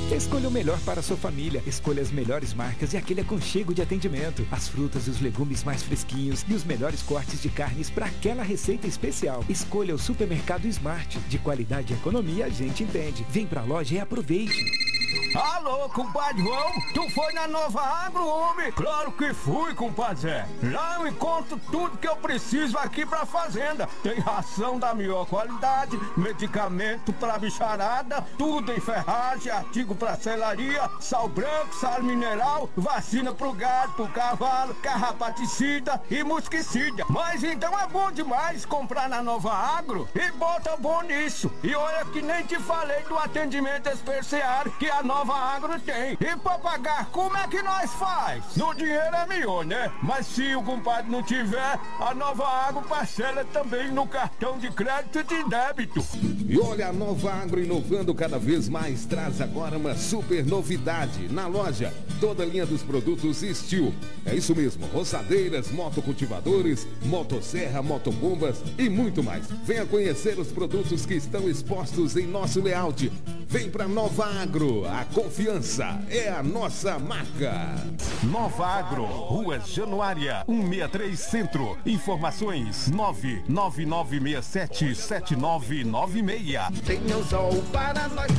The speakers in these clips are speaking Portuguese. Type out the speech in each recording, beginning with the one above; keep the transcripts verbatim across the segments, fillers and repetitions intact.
Escolha o melhor para a sua família. Escolha as melhores marcas e aquele aconchego de atendimento. As frutas e os legumes mais fresquinhos e os melhores cortes de carnes para aquela receita especial. Escolha o Supermercado Smart. De qualidade e economia a gente entende. Vem pra loja e aproveite. Alô, compadre João, tu foi na Nova Agro, homem? Claro que fui, compadre Zé. Lá eu encontro tudo que eu preciso aqui pra fazenda. Tem ração da melhor qualidade, medicamento pra bicharada, tudo em ferragem, artigo pra selaria, sal branco, sal mineral, vacina pro gado, pro cavalo, carrapaticida e mosquicida. Mas então é bom demais comprar na Nova Agro e bota bom nisso. E olha que nem te falei do atendimento especial que a Nova Agro tem. E pra pagar, como é que nós faz? No dinheiro é melhor, né? Mas se o compadre não tiver, a Nova Agro parcela também no cartão de crédito e de débito. E olha, a Nova Agro inovando cada vez mais, traz agora uma super novidade na loja. Toda a linha dos produtos Steel. É isso mesmo, roçadeiras, motocultivadores, motosserra, motobombas e muito mais. Venha conhecer os produtos que estão expostos em nosso layout. Vem pra Nova Agro, a confiança é a nossa marca. Nova Agro, Rua Januária, cento e sessenta e três Centro. Informações nove nove nove seis sete sete nove nove seis. Tem o sol para nós.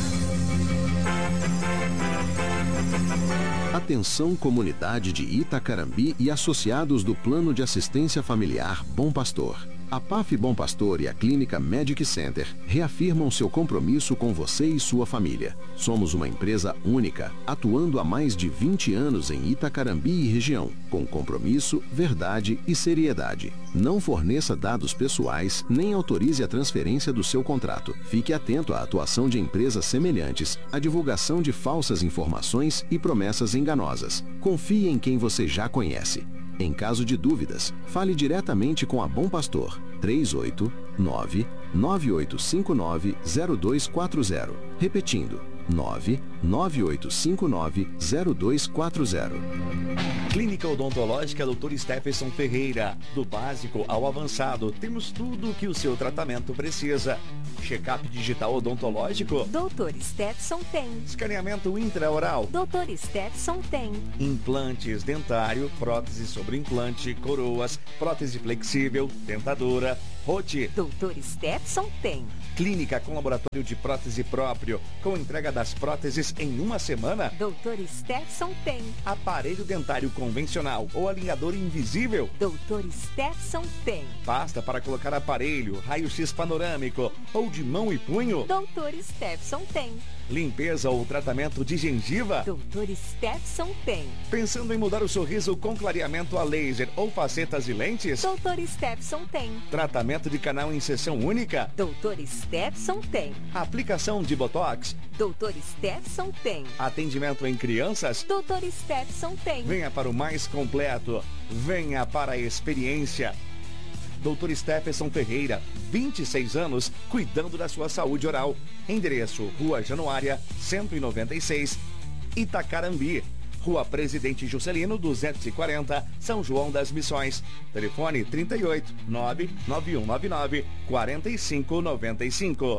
Atenção, comunidade de Itacarambi e associados do Plano de Assistência Familiar Bom Pastor. A P A F Bom Pastor e a Clínica Medic Center reafirmam seu compromisso com você e sua família. Somos uma empresa única, atuando há mais de vinte anos em Itacarambi e região, com compromisso, verdade e seriedade. Não forneça dados pessoais, nem autorize a transferência do seu contrato. Fique atento à atuação de empresas semelhantes, à divulgação de falsas informações e promessas enganosas. Confie em quem você já conhece. Em caso de dúvidas, fale diretamente com a Bom Pastor, três oito nove, nove oito cinco nove, zero dois quatro zero. Repetindo, nove nove oito cinco nove, zero dois quatro zero. Clínica Odontológica doutor Stephenson Ferreira. Do básico ao avançado, temos tudo o que o seu tratamento precisa. Check-up digital odontológico? doutor Stephenson tem. Escaneamento intraoral? doutor Stephenson tem. Implantes dentário, prótese sobre implante, coroas, prótese flexível, dentadura, rote? doutor Stephenson tem. Clínica com laboratório de prótese próprio, com entrega das próteses em uma semana? doutor Stephenson tem. Aparelho dentário convencional ou alinhador invisível? doutor Stephenson tem. Pasta para colocar aparelho, raio-x panorâmico ou de mão e punho? doutor Stephenson tem. Limpeza ou tratamento de gengiva? doutor Stephenson tem. Pensando em mudar o sorriso com clareamento a laser ou facetas e lentes? doutor Stephenson tem. Tratamento de canal em sessão única? doutor Stephenson tem. Aplicação de botox? doutor Stephenson tem. Atendimento em crianças? doutor Stephenson tem. Venha para o mais completo. Venha para a experiência. doutor Stephenson Ferreira, vinte e seis anos, cuidando da sua saúde oral. Endereço, Rua Januária, cento e noventa e seis, Itacarambi. Rua Presidente Juscelino, duzentos e quarenta, São João das Missões. Telefone trinta e oito, nove nove um nove nove, quatro cinco nove cinco.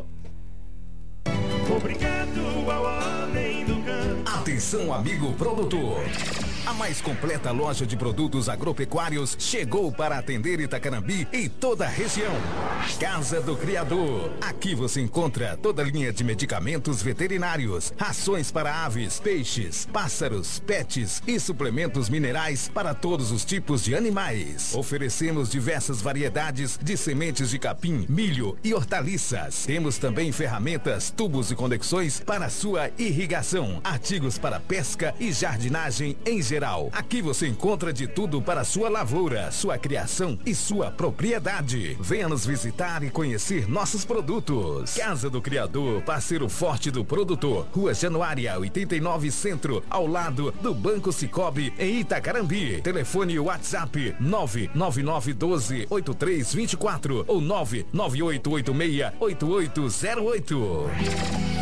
Obrigado ao homem do campo. Atenção, amigo produtor. A mais completa loja de produtos agropecuários chegou para atender Itacarambi e toda a região. Casa do Criador. Aqui você encontra toda a linha de medicamentos veterinários, rações para aves, peixes, pássaros, pets e suplementos minerais para todos os tipos de animais. Oferecemos diversas variedades de sementes de capim, milho e hortaliças. Temos também ferramentas, tubos e conexões para sua irrigação, artigos para pesca e jardinagem em geral. Aqui você encontra de tudo para sua lavoura, sua criação e sua propriedade. Venha nos visitar e conhecer nossos produtos. Casa do Criador, parceiro forte do produtor. Rua Januária, oitenta e nove Centro, ao lado do Banco Cicobi, em Itacarambi. Telefone WhatsApp nove nove nove um dois, oito três dois quatro ou nove nove oito oito seis, oito oito zero oito.